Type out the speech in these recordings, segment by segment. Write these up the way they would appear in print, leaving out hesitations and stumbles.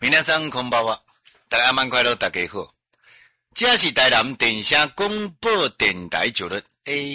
皆さんこんばんは，大家晚快乐，大家好。这是台南电声广播电台九律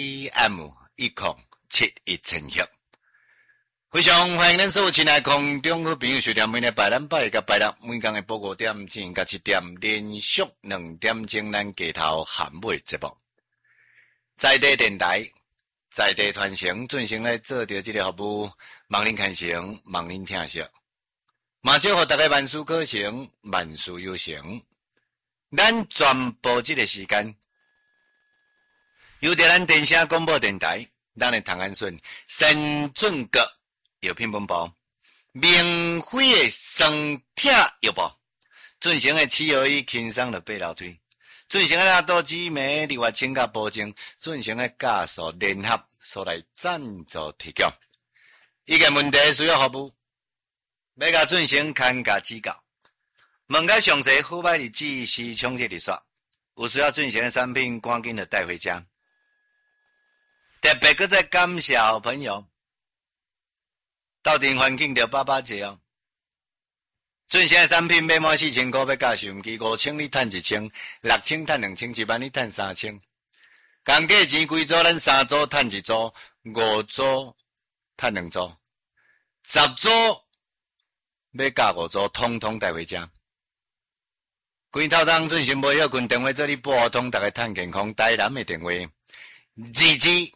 AM1071赫，非常欢迎咱所有亲爱空中好朋友收听每日拜拜甲拜六每天的报5点至甲7点，连续2点钟咱街头喊尾节目，在地电台。在地传承进行来做着这个服务，望您看成，望您听惜。嘛祝福大家万事可成，万事有成。咱全部这个时间，由着咱电声广播电台，咱的唐安顺、陈俊国药品本部、明辉的生铁药部，进行的7月1轻松的八楼推。进行了多姊妹另外请假保证，进行了家属联合所来赞助提供。一个问题需要服务，要甲进行看家指教。问个详细购买日子、市场这里说，有需要进行的产品，赶紧的带回家。特别搁再感谢好朋友，到店环境就881节哦。进行的产品买满4000块，要加收音机5000你赚1000，6000赚2000，1万你赚3000。工价钱规组，咱3组赚1组，5组赚2组，10组要加5组，统统带回家。规套当进行买药群电话做你拨通，大家赚健康。台南的电话：2218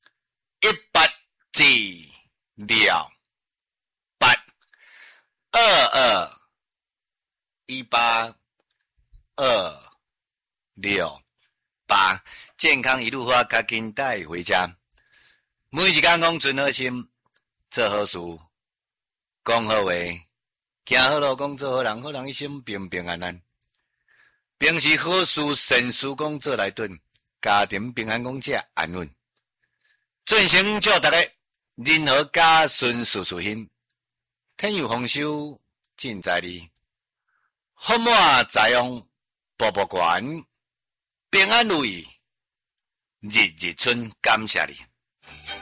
健康一路花，加紧带回家。每一天讲存好心，做好事，讲好话，行好路，讲做好人，好人一生平平安安。平时好事善事讲做来顿，家庭平安讲这安稳。进行祝大家任何家顺事事兴，天有丰收尽在你，福满财旺步步悬，平安如意日日春。感谢你。